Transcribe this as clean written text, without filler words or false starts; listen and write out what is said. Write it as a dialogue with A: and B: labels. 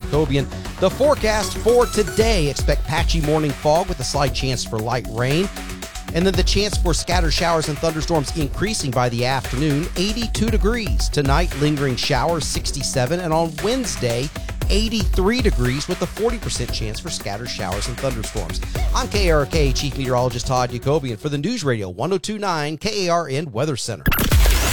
A: Jacobian. The forecast for today, expect patchy morning fog with a slight chance for light rain. And then the chance for scattered showers and thunderstorms increasing by the afternoon, 82 degrees. Tonight, lingering showers, 67. And on Wednesday, 83 degrees with a 40% chance for scattered showers and thunderstorms. I'm KARK Chief Meteorologist Todd Jacobian for the News Radio 102.9 KARN Weather Center.